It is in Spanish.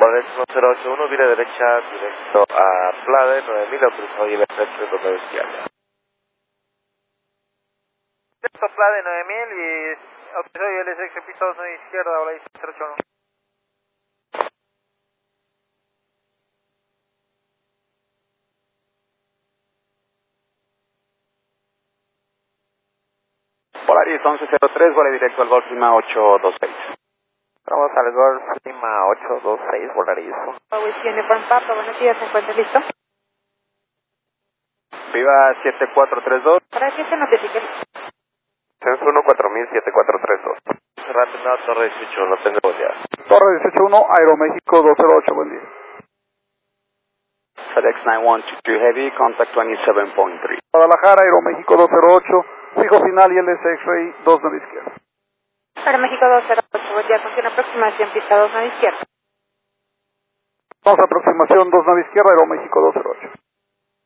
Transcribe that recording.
Flores 1081, vía derecha, directo a Plade, 9000, autorizado y el efecto de doble izquierda. Directo a Plade, 9000 y autorizado y el efecto piso 9 izquierda, hola 081. Polaris 1103, vuela directo al Golf Lima 826. Vamos al Golf Lima 826, Polaris. Whisky Uniform Papa, buenos días, ¿se encuentra listo? Viva 7432. ¿Para qué se notifique? Censo 1 4000-7432. Cerrate nada, Torre 18, no tengo buen día. Torre 181, Aeroméxico 208, buen día. FedEx 9122 Heavy, contact 27.3. Guadalajara, Aeroméxico 208, fijo final y LS X-Ray 29 izquierda. Para México 208, buen día, contiene aproximación pista 29 izquierda. Vamos a aproximación 29 izquierda, Aeroméxico 208.